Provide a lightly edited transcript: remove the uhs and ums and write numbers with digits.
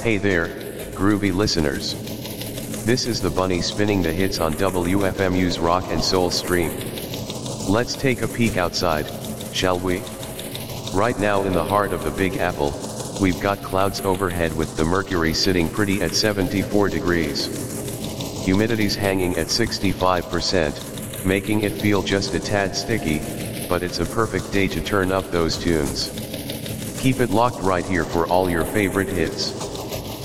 Hey there, groovy listeners. This is the Bunny spinning the hits on WFMU's Rock and Soul stream. Let's take a peek outside, shall we? Right now in the heart of the Big Apple, we've got clouds overhead with the mercury sitting pretty at 74 degrees. Humidity's hanging at 65%, making it feel just a tad sticky, but it's a perfect day to turn up those tunes. Keep it locked right here for all your favorite hits.